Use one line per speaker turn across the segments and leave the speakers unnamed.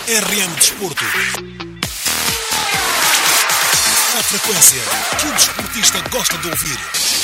RM Desporto. A frequência que o desportista gosta de ouvir.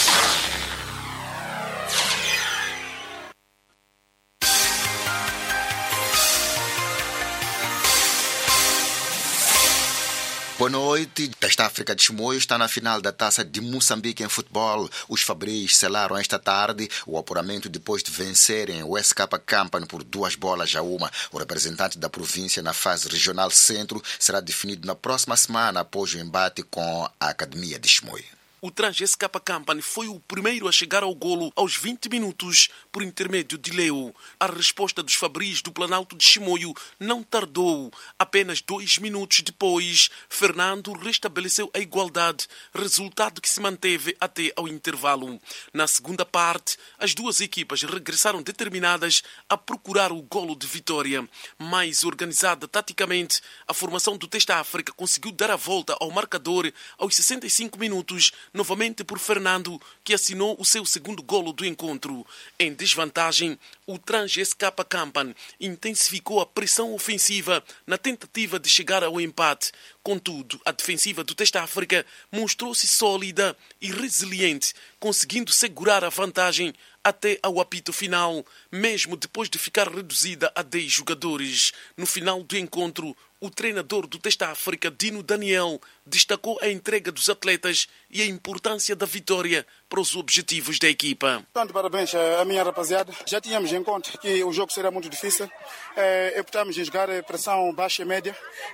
Boa noite. Esta África de Chimoio está na final da Taça de Moçambique em futebol. Os Fabris selaram esta tarde o apuramento depois de vencerem o SK Company por 2-1. O representante da província na fase regional centro será definido na próxima semana após o embate com a Academia de Chimoio.
O Trans-SK Company foi o primeiro a chegar ao golo aos 20 minutos por intermédio de Leo. A resposta dos Fabris do Planalto de Chimoio não tardou. Apenas 2 minutos depois, Fernando restabeleceu a igualdade, resultado que se manteve até ao intervalo. Na segunda parte, as duas equipas regressaram determinadas a procurar o golo de vitória. Mais organizada taticamente, a formação do Testa África conseguiu dar a volta ao marcador aos 65 minutos, novamente por Fernando, que assinou o seu segundo golo do encontro. Em desvantagem, o Trans-SK Company intensificou a pressão ofensiva na tentativa de chegar ao empate. Contudo, a defensiva do Testa África mostrou-se sólida e resiliente, conseguindo segurar a vantagem até ao apito final, mesmo depois de ficar reduzida a 10 jogadores. No final do encontro, o treinador do Testa África, Dino Daniel, destacou a entrega dos atletas e a importância da vitória para os objetivos da equipa.
Tanto parabéns à minha rapaziada. Já tínhamos em conta que o jogo seria muito difícil. Optamos em jogar pressão baixa e média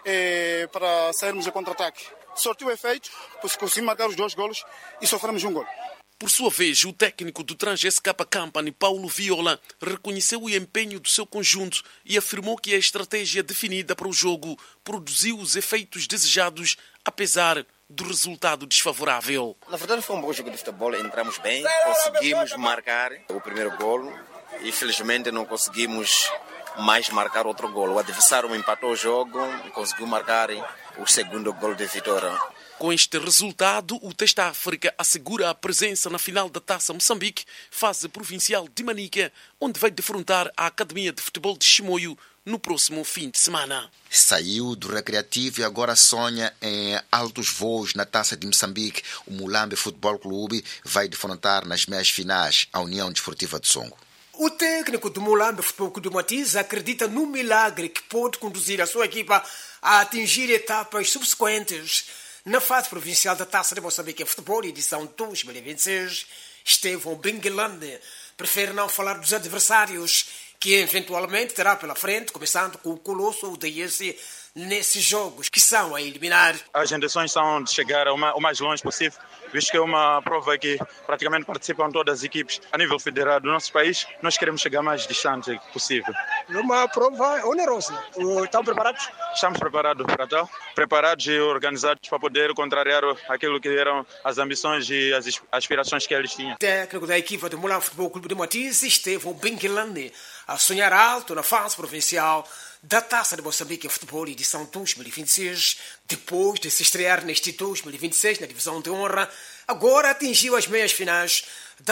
para sairmos a contra-ataque. Sortiu o efeito, conseguimos marcar os 2 golos e sofremos um golo.
Por sua vez, o técnico do Trans-SK Company, Paulo Viola, reconheceu o empenho do seu conjunto e afirmou que a estratégia definida para o jogo produziu os efeitos desejados, apesar do resultado desfavorável.
Na verdade foi um bom jogo de futebol, entramos bem, conseguimos marcar o primeiro golo e infelizmente não conseguimos mais marcar outro golo. O adversário empatou o jogo e conseguiu marcar o segundo golo de vitória.
Com este resultado, o Testa África assegura a presença na final da Taça Moçambique, fase provincial de Manica, onde vai defrontar a Academia de Futebol de Chimoio no próximo fim de semana.
Saiu do Recreativo e agora sonha em altos voos na Taça de Moçambique. O Mulambe Futebol Clube vai defrontar nas meias finais a União Desportiva de Songo.
O técnico do Mulambe Futebol Clube de Matiz acredita no milagre que pode conduzir a sua equipa a atingir etapas subsequentes. Na fase provincial da Taça de Moçambique em Futebol, edição 2026, Estevão Benguelande prefere não falar dos adversários que eventualmente terá pela frente, começando com o Colosso ou o DS nesses jogos que são a eliminar.
As intenções são de chegar o mais longe possível, visto que é uma prova que praticamente participam todas as equipes a nível federal do nosso país. Nós queremos chegar mais distante possível.
É uma prova onerosa. Estão preparados?
Estamos preparados para tal, preparados e organizados para poder contrariar aquilo que eram as ambições e as aspirações que eles tinham.
O técnico da equipa do Mulambe Futebol Clube de Matiz, Estevão Benguelande, a sonhar alto na fase provincial da Taça de Moçambique em Futebol, edição 2026, depois de se estrear neste 2026 na divisão de honra, agora atingiu as meias finais da